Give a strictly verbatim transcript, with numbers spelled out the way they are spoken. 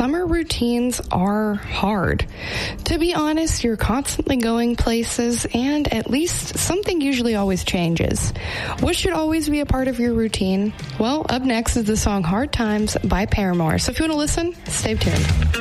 summer routines are hard. To be honest, you're constantly going places, and at least something usually always changes. What should always be a part of your routine? Well, up next is the song Hard Times by Paramore. So if you want to listen, stay tuned.